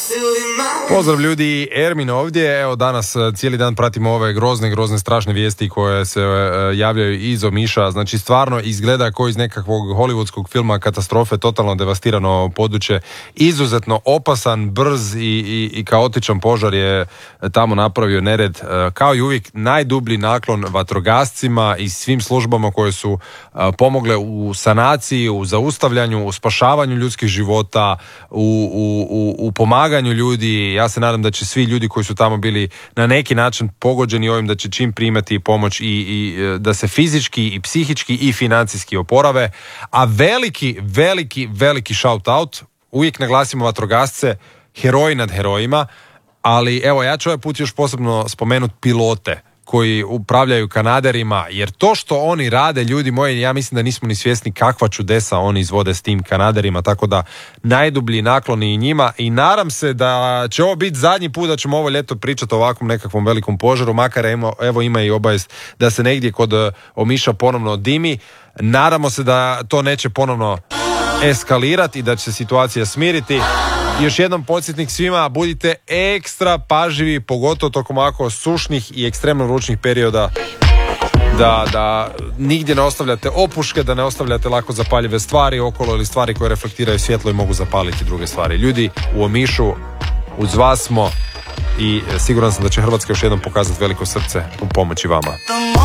Pozdrav ljudi, Ermin ovdje. Evo danas cijeli dan pratimo ove grozne strašne vijesti koje se javljaju iz Omiša. Znači stvarno izgleda kao iz nekakvog hollywoodskog filma katastrofe, totalno devastirano područje. Izuzetno opasan, brz i kaotičan požar je tamo napravio nered. Kao i uvijek najdublji naklon vatrogascima i svim službama koje su pomogle u sanaciji, u zaustavljanju, u spašavanju ljudskih života, u pomaganju ljudi. Ja se nadam da će svi ljudi koji su tamo bili na neki način pogođeni ovim, da će čim primati pomoć i da se fizički i psihički i financijski oporave. A veliki shout out, uvijek naglasimo vatrogasce, heroji nad herojima, ali evo ja ću ovaj put još posebno spomenuti pilote koji upravljaju kanaderima, jer to što oni rade, ljudi moji, ja mislim da nismo ni svjesni kakva čudesa oni izvode s tim kanaderima, tako da najdublji nakloni i njima i nadam se da će ovo biti zadnji put da ćemo ovo ljeto pričati o ovakvom nekakvom velikom požaru, makar evo ima i obavijest da se negdje kod Omiša ponovno dimi. Nadamo se da to neće ponovno eskalirati i da će se situacija smiriti. Još jednom podsjetnik svima, budite ekstra pažljivi, pogotovo tokom ovako sušnih i ekstremno vrućnih perioda, da nigdje ne ostavljate opuške, da ne ostavljate lako zapaljive stvari okolo ili stvari koje reflektiraju svjetlo i mogu zapaliti druge stvari. Ljudi, u Omišu uz vas smo i siguran sam da će Hrvatska još jednom pokazati veliko srce u pomoći vama.